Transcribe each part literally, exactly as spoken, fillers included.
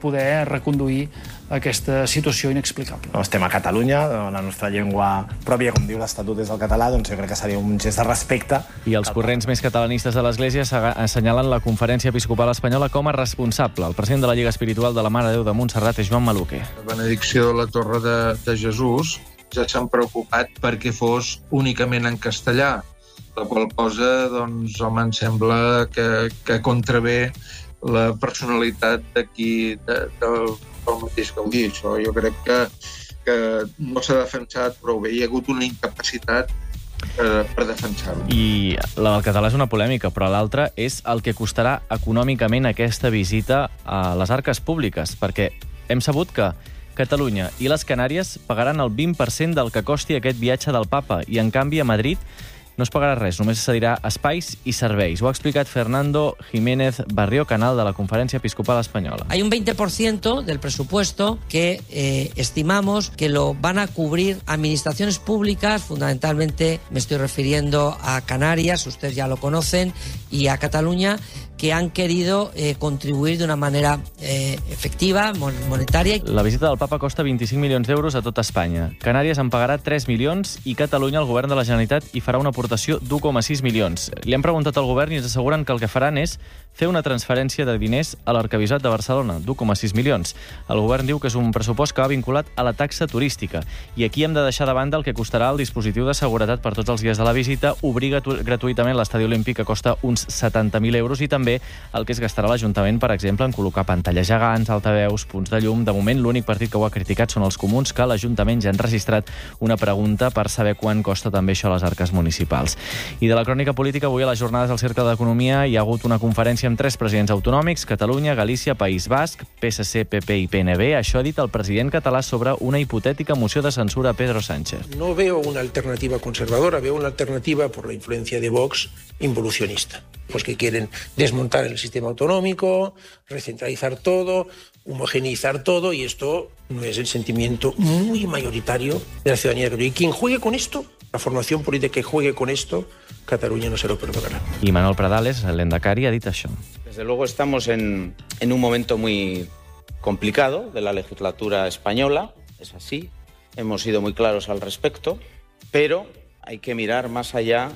poder reconduir aquesta situació inexplicable. Estem a Catalunya, la nostra llengua pròpia, com diu l'Estatut, és el català, doncs jo crec que seria un gest de respecte. I els corrents més catalanistes de l'Església assenyalen la Conferència Episcopal Espanyola com a responsable. El president de la Lliga Espiritual de la Mare de Déu de Montserrat és Joan Maluquer. La benedicció de la Torre de, de Jesús ja s'han preocupat perquè fos únicament en castellà, la qual cosa, doncs, home, em sembla que, que contravé la personalitat d'aquí, de, del, del mateix que ho dic. Això jo crec que, que no s'ha defensat prou bé. Hi ha hagut una incapacitat per, per defensar-ho. I la del català és una polèmica, però l'altra és el que costarà econòmicament aquesta visita a les arques públiques, perquè hem sabut que Catalunya i les Canàries pagaran el vint per cent del que costi aquest viatge del papa, i en canvi a Madrid no es pagarà res, només se cedirà espais i serveis. Ho ha explicat Fernando Jiménez Barrio, canal de la Conferència Episcopal Espanyola. Hay un veinte por ciento del presupuesto que eh, estimamos que lo van a cubrir administraciones públicas, fundamentalmente me estoy refiriendo a Canarias, ustedes ya lo conocen, y a Cataluña, que han querido eh, contribuir de una manera eh, efectiva, monetaria. La visita del papa costa vint-i-cinc milions d'euros a tot Espanya. Canàries en pagarà tres milions i Catalunya, el govern de la Generalitat, hi farà una aportació d'u coma sis milions. Li han preguntat al govern i ens asseguren que el que faran és fer una transferència de diners a l'Arquebisbat de Barcelona, d'u coma sis milions. El govern diu que és un pressupost que va vinculat a la taxa turística. I aquí hem de deixar de banda el que costarà el dispositiu de seguretat per tots els dies de la visita, obrir gratuïtament l'estadi olímpic, que costa uns setanta mil euros, i també el que es gastarà l'Ajuntament, per exemple, en col·locar pantalles gegants, altaveus, punts de llum. De moment, l'únic partit que ho ha criticat són els comuns, que l'Ajuntament ja han registrat una pregunta per saber quan costa també això a les arques municipals. I de la crònica política, avui a les jornades del Cercle d'Economia hi ha hagut una conferència amb tres presidents autonòmics, Catalunya, Galícia, País Basc, P S C, P P i P N B. Això ha dit el president català sobre una hipotètica moció de censura a Pedro Sánchez. No veo una alternativa conservadora, veo una alternativa por la influencia de Vox involucionista. Pues que quieren desmontar el sistema autonómico, recentralizar todo, homogeneizar todo, y esto no es el sentimiento muy mayoritario de la ciudadanía de Cataluña. Y quien juegue con esto, la formación política que juegue con esto, Cataluña no se lo perdonará. Y Manuel Pradales, el lehendakari, ha dit això. Desde luego estamos en, en un momento muy complicado de la legislatura española, es así, hemos sido muy claros al respecto, pero hay que mirar más allá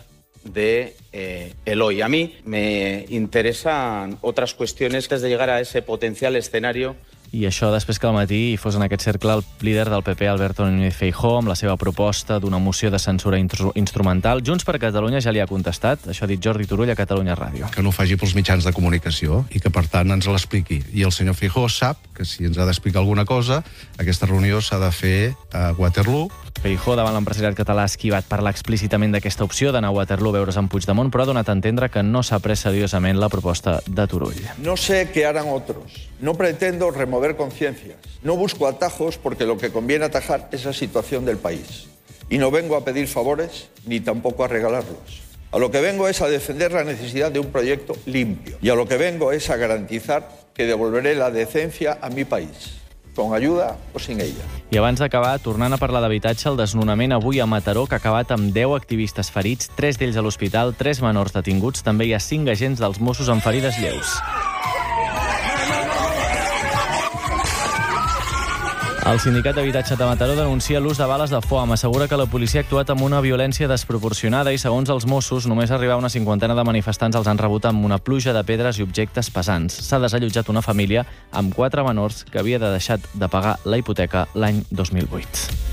de eh, el hoy. A mí me interesan otras cuestiones antes de llegar a ese potencial escenario. I això després que al matí hi fos en aquest cercle el líder del P P, Alberto Núñez Feijóo, amb la seva proposta d'una moció de censura instrumental. Junts per Catalunya ja li ha contestat. Això ha dit Jordi Turull a Catalunya Ràdio. Que no ho faci pels mitjans de comunicació i que, per tant, ens l'expliqui. I el senyor Feijóo sap que si ens ha d'explicar alguna cosa, aquesta reunió s'ha de fer a Waterloo. Feijóo, davant l'empresariat català, ha esquivat parlar explícitament d'aquesta opció d'anar a Waterloo a veure's amb Puigdemont, però ha donat a entendre que no s'ha pres seriosament la proposta de Turull. No sé qué harán otros. No pretendo remover conciencias. No busco atajos porque lo que conviene atajar es la situación del país. Y no vengo a pedir favores ni tampoco a regalarlos. A lo que vengo es a defender la necesidad de un proyecto limpio. Y a lo que vengo es a garantizar que devolveré la decencia a mi país, con ayuda o sin ella. I abans d'acabar, tornant a parlar d'habitatge, el desnonament avui a Mataró, que ha acabat amb deu activistes ferits, tres d'ells a l'hospital, tres menors detinguts. També hi ha cinc agents dels Mossos amb ferides lleus. El sindicat d'habitatge de Mataró denuncia l'ús de bales de foam. Assegura que la policia ha actuat amb una violència desproporcionada i, segons els Mossos, només arribar una cinquantena de manifestants els han rebut amb una pluja de pedres i objectes pesants. S'ha desallotjat una família amb quatre menors que havia de deixat de pagar la hipoteca l'any dos mil vuit.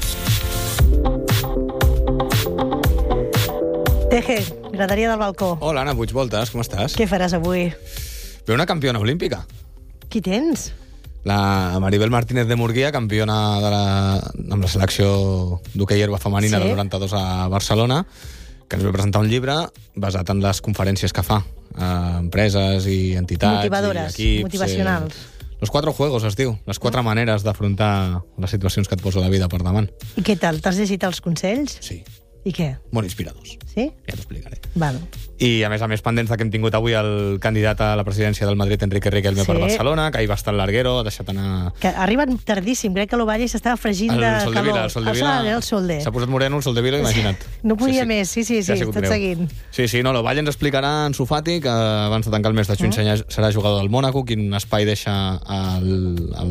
Teje, graderia del balcó. Hola, Anna Puigvoltes, com estàs? Què faràs avui? Ve una campiona olímpica. Qui tens? La Maribel Martínez de Murguia, campiona de la, amb la selecció d'hoquei herba femenina sí. del noranta-dos a Barcelona, que ens ve presentar un llibre basat en les conferències que fa a empreses i entitats. Motivadores, i equips, motivacionals. Eh, los cuatro juegos, es diu. Les quatre maneres d'afrontar les situacions que et poso la vida per davant. I què tal? T'has llegit els consells? Sí. I què? Molt inspiradors. Sí? Ja t'explicaré. Bueno. I, a més a més, pendents que hem tingut avui el candidat a la presidència del Madrid, Enrique Riquelme, Sí. per Barcelona, que ahir va estar al Larguero, ha deixat anar... Que arriben tardíssim, crec que l'Ovalle s'estava fregint de El Sol de calor. Vila, el Sol de Ah, Vila. el Sol de. S'ha posat moreno el Sol de Vila, imagina't. No podia Sí, sí. més, sí, sí, sí, Ja ha sigut tot greu. seguint. Sí, sí, no, l'Ovalle ens explicarà en Sufati, que abans de tancar el mes de juny Mm. serà jugador del Mònaco, quin espai deixa al, al